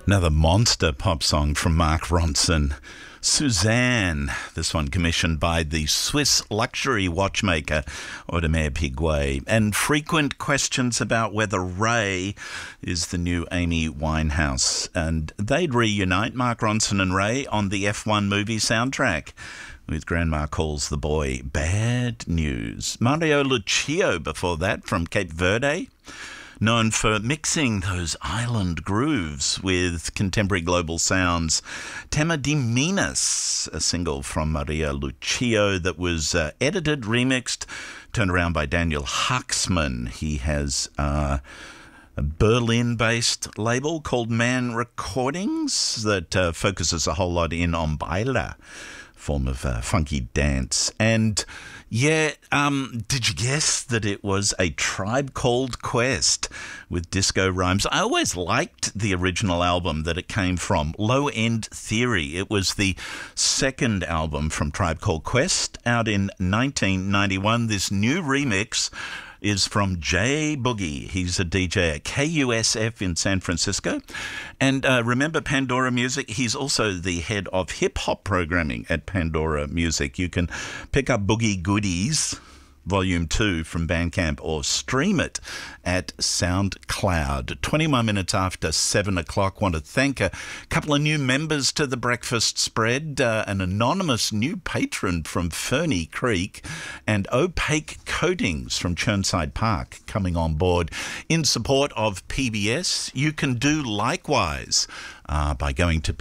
Another monster pop song from Mark Ronson. Suzanne, this one commissioned by the Swiss luxury watchmaker Audemars Piguet. And frequent questions about whether Ray is the new Amy Winehouse. And they'd reunite, Mark Ronson and Ray, on the F1 movie soundtrack, with Grandma Calls the Boy Bad News. Mario Lucio before that from Cape Verde, known for mixing those island grooves with contemporary global sounds. Tema de Minas, a single from Maria Lucio that was edited, remixed, turned around by Daniel Huxman. He has a Berlin-based label called Man Recordings that focuses a whole lot in on baila, form of funky dance. And yeah, did you guess that it was a Tribe Called Quest with disco rhymes? I always liked the original album that it came from, Low End Theory. It was the second album from Tribe Called Quest, out in 1991. This new remix is from Jay Boogie. He's a DJ at KUSF in San Francisco. And remember Pandora Music? He's also the head of hip-hop programming at Pandora Music. You can pick up Boogie Goodies Volume 2 from Bandcamp or stream it at SoundCloud. 21 minutes after 7 o'clock. Want to thank a couple of new members to the Breakfast Spread, an anonymous new patron from Ferny Creek, and Opaque Coatings from Churnside Park coming on board in support of PBS. You can do likewise by going to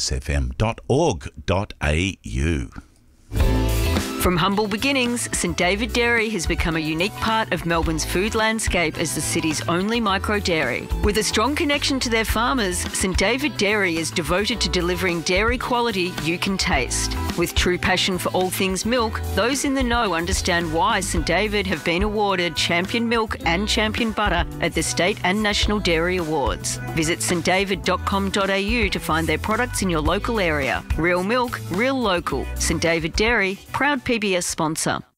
pbsfm.org.au. From humble beginnings, St David Dairy has become a unique part of Melbourne's food landscape as the city's only micro dairy. With a strong connection to their farmers, St David Dairy is devoted to delivering dairy quality you can taste. With true passion for all things milk, those in the know understand why St David have been awarded Champion Milk and Champion Butter at the State and National Dairy Awards. Visit stdavid.com.au to find their products in your local area. Real milk, real local. St David Dairy, proud PBS sponsor.